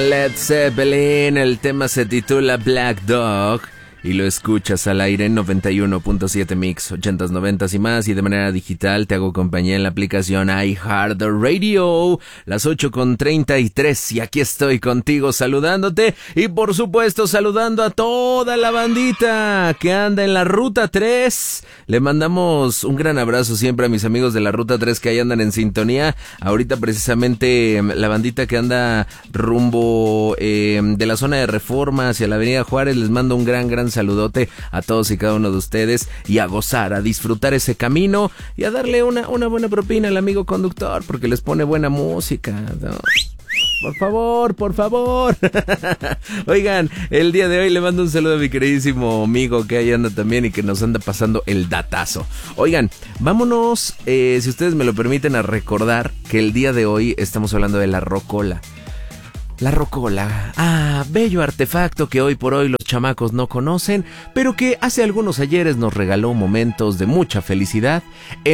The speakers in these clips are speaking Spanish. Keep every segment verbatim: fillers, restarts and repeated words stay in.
Led Zeppelin, el tema se titula Black Dog y lo escuchas al aire en noventa y uno punto siete Mix, ochentas, noventas y más, y de manera digital te hago compañía en la aplicación iHeartRadio, las ocho con treinta y tres, y aquí estoy contigo saludándote y por supuesto saludando a toda la bandita que anda en la Ruta tres. Le mandamos un gran abrazo siempre a mis amigos de la Ruta tres que ahí andan en sintonía. Ahorita precisamente la bandita que anda rumbo eh, de la zona de Reforma hacia la Avenida Juárez, les mando un gran, gran saludote a todos y cada uno de ustedes y a gozar, a disfrutar ese camino y a darle una, una buena propina al amigo conductor porque les pone buena música, ¿no? Por favor, por favor. Oigan, el día de hoy le mando un saludo a mi queridísimo amigo que ahí anda también y que nos anda pasando el datazo. Oigan, vámonos, eh, si ustedes me lo permiten, a recordar que el día de hoy estamos hablando de la rocola. La rocola, ah, bello artefacto que hoy por hoy los chamacos no conocen, pero que hace algunos ayeres nos regaló momentos de mucha felicidad,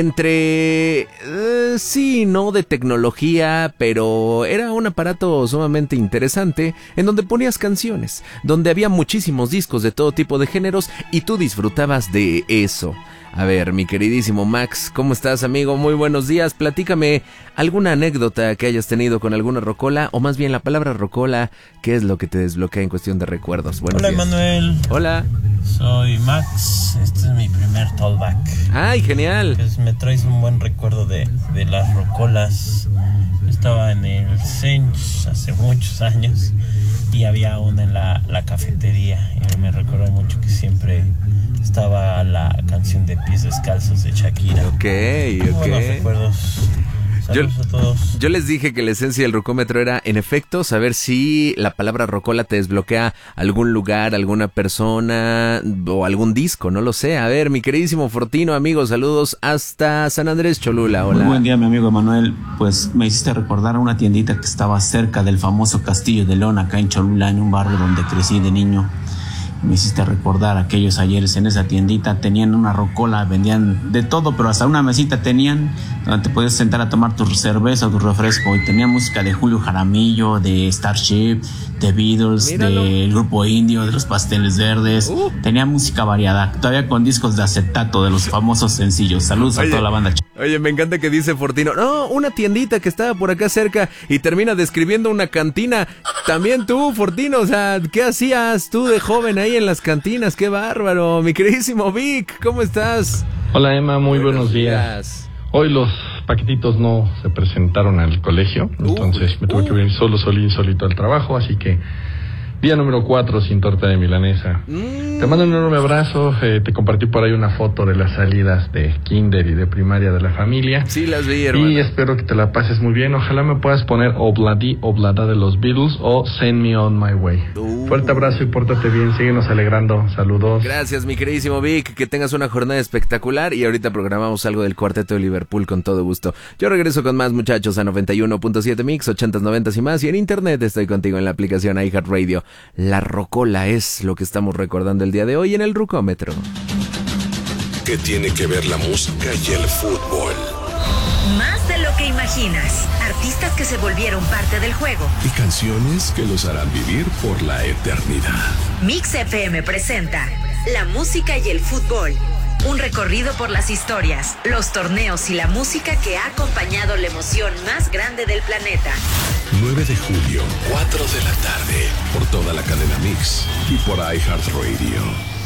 entre, eh, sí, no de tecnología, pero era un aparato sumamente interesante, en donde ponías canciones, donde había muchísimos discos de todo tipo de géneros, y tú disfrutabas de eso. A ver, mi queridísimo Max, ¿cómo estás, amigo? Muy buenos días. Platícame alguna anécdota que hayas tenido con alguna rocola, o más bien la palabra rocola, ¿qué es lo que te desbloquea en cuestión de recuerdos? Buenos Hola, días. Emanuel. Hola. Soy Max. Este es mi primer Tollback. ¡Ay, genial! Pues me traes un buen recuerdo de, de las rocolas. Estaba en el Sench hace muchos años y había una en la, la cafetería. Y me recuerdo mucho que siempre estaba la canción de Pies Descalzos de Shakira. Ok, ok. Buenos recuerdos. Saludos Yo, a todos. yo les dije que la esencia del rocómetro era, en efecto, saber si la palabra rocola te desbloquea algún lugar, alguna persona o algún disco, no lo sé. A ver, mi queridísimo Fortino, amigos, saludos hasta San Andrés Cholula. Hola. Muy buen día, mi amigo Emanuel. Pues me hiciste recordar a una tiendita que estaba cerca del famoso Castillo de León, acá en Cholula, en un barrio donde crecí de niño. Me hiciste recordar aquellos ayeres en esa tiendita. Tenían una rocola, vendían de todo, pero hasta una mesita tenían donde te podías sentar a tomar tu cerveza o tu refresco. Y tenía música de Julio Jaramillo, de Starship, de Beatles, Míralo. del Grupo Indio, de los Pasteles Verdes. Uh. Tenía música variada, todavía con discos de acetato de los famosos sencillos. Saludos Oye. a toda la banda. Oye, me encanta que dice Fortino, no, una tiendita que estaba por acá cerca, y termina describiendo una cantina. También tú, Fortino, o sea, ¿qué hacías tú de joven ahí en las cantinas? ¡Qué bárbaro! Mi queridísimo Vic, ¿cómo estás? Hola, Emma, muy buenos, buenos días. días. Hoy los paquetitos no se presentaron al colegio, entonces uh, me tuve uh. que venir solo, solín, solito al trabajo, así que día número cuatro sin torta de milanesa. Mm. Te mando un enorme abrazo. Eh, te compartí por ahí una foto de las salidas de kinder y de primaria de la familia. Sí, las vi, hermano. Y espero que te la pases muy bien. Ojalá me puedas poner Obladi Oblada de los Beatles o Send Me On My Way. Uh. Fuerte abrazo y pórtate bien. Síguenos alegrando. Saludos. Gracias, mi queridísimo Vic. Que tengas una jornada espectacular. Y ahorita programamos algo del Cuarteto de Liverpool con todo gusto. Yo regreso con más, muchachos, a noventa y uno punto siete Mix, ochentas, noventas y más. Y en internet estoy contigo en la aplicación iHeartRadio. La rocola es lo que estamos recordando el día de hoy en el Rucómetro. ¿Qué tiene que ver la música y el fútbol? Más de lo que imaginas. Artistas que se volvieron parte del juego. Y canciones que los harán vivir por la eternidad. Mix F M presenta La música y el fútbol. Un recorrido por las historias, los torneos y la música que ha acompañado la emoción más grande del planeta. nueve de julio, cuatro de la tarde, por toda la cadena Mix y por iHeartRadio.